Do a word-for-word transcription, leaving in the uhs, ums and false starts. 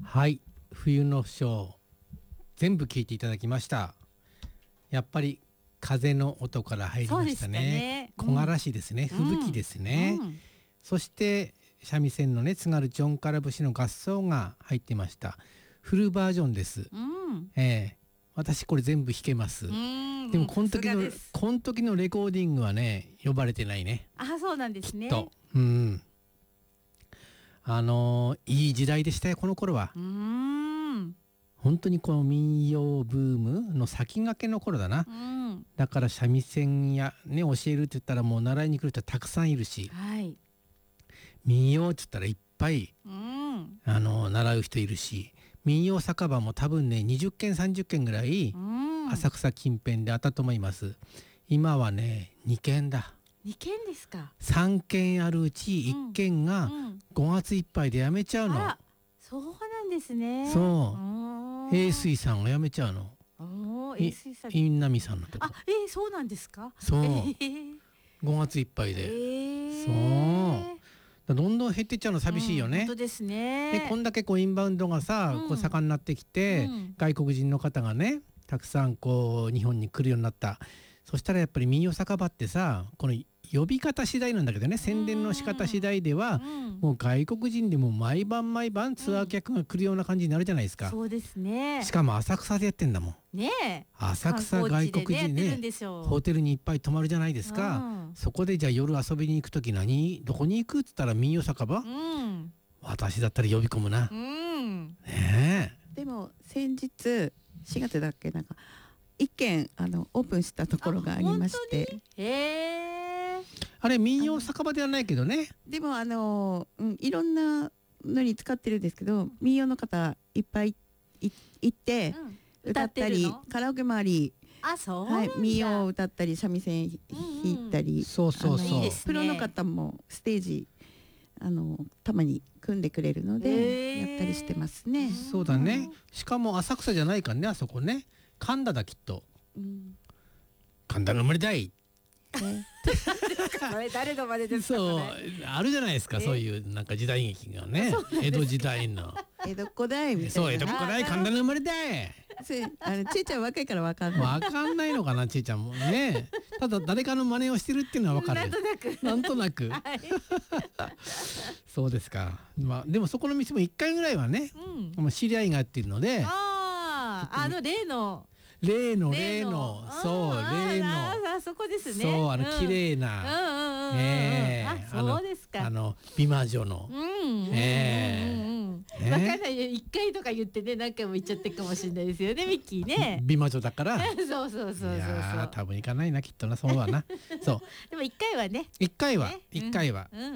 はい、冬のショー全部聞いていただきました。やっぱり風の音から入りましたね。木枯らしですね、吹雪ですね、うんうん、そして三味線のね津軽ジョンカラ節の合奏が入ってました。フルバージョンです、うん、えー、私これ全部弾けます。でもこの時のこの時のレコーディングはね呼ばれてないね。 あ、そうなんですね。 きっと、うん、あのー、いい時代でしたよこの頃は。うーん、本当にこの民謡ブームの先駆けの頃だな、うん、だから三味線やね教えるって言ったらもう習いに来る人はたくさんいるし、はい、民謡って言ったらいっぱい、うん、あの習う人いるし、民謡酒場も多分ねにじゅっけんさんじゅっけんぐらい浅草近辺であったと思います。今はねにけんだ。 にけんですか。 さんけんあるうちいっけんがごがついっぱいで辞めちゃうの、うんうん、 そうなんですね。 そう永水さんが辞めちゃうの。 永水さん、 印南さんのとこ。 あ、えー、そうなんですか。 そう、 えー、 ごがついっぱいで、えー、そうどんどん減っていっちゃうの寂しいよね、 うん、本当ですね。 でこんだけこうインバウンドがさ、うん、こう盛んになってきて、うん、外国人の方がねたくさんこう日本に来るようになった。そしたらやっぱり民謡酒場ってさこの呼び方次第なんだけどね、宣伝の仕方次第では、うん、もう外国人でも毎晩毎晩ツアー客が来るような感じになるじゃないですか、 うん、そうですね。 しかも浅草でやってんだもんね。え浅草外国人 ね, ねホテルにいっぱい泊まるじゃないですか、うん、そこでじゃあ夜遊びに行くとき何どこに行くっつったら民謡酒場、うん、私だったら呼び込むな、うん、ねえ。 でも先日しがつだっけなんか一軒あのオープンしたところがありまして、 へー、あれ民謡酒場ではないけどね。 でもあの、うん、いろんなのに使ってるんですけど、民謡の方いっぱいい行って、うん、歌ったりカラオケもあり、 あ、そうなんだ、はい、 民謡を歌ったり三味線弾いたり、うんうん、 そうそうそう、 プロの方もステージあのたまに組んでくれるのでやったりしてますね。 そうだね、しかも浅草じゃないからねあそこね。神田だきっと、うん、神田の生まれたい誰のまでですか、ね、 そうあるじゃないですか、そういうなんか時代劇がね、江戸時代の江戸っ子だいみたいな。 そう江戸っ子だい神田の生まれたい。 あのちいちゃん若いから分かんない分かんないのかなちいちゃんもね。ただ誰かの真似をしてるっていうのは分かる。 なんとなくなんとなく、はい、そうですか、まあ、でもそこの店もいっかいぐらいはね、うん、もう知り合いがやってるので、 ああの例の例の例のそう例のあそこですね。 そうあの綺麗なそうですか。 あの美魔女の分かんない一回とか言ってね何回も言っちゃってるかもしれないですよねミッキーね。 美魔女だからそうそうそうそうそう。いや多分行かないなきっとな。そうはなそうでも一回はね一回は一回は